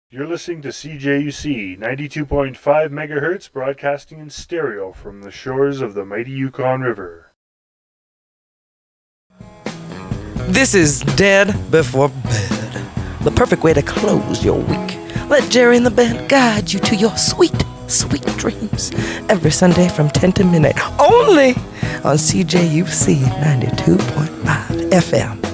You're listening to CJUC 92.5 megahertz, broadcasting in stereo from the shores of the mighty Yukon River. This is Dead Before Bed, the perfect way to close your week. Let Jerry and the band guide you to your sweet, sweet dreams every Sunday from 10 to midnight, only on CJUC 92.5 FM.